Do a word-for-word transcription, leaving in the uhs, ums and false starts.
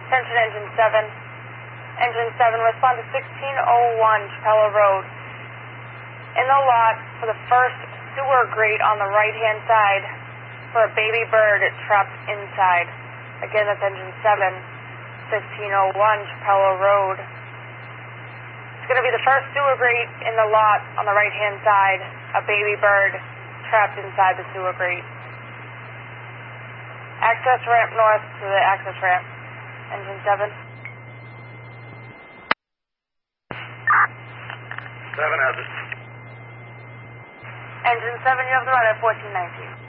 Attention Engine seven. Engine seven, respond to sixteen oh one Chapella Road. In the lot for the first sewer grate on the right-hand side for a baby bird trapped inside. Again, that's Engine seven, sixteen oh one Chapella Road. It's going to be the first sewer grate in the lot on the right-hand side, a baby bird trapped inside the sewer grate. Access ramp north to the access ramp. Engine seven. seven has it. Engine seven, you have the run at fourteen nineteen.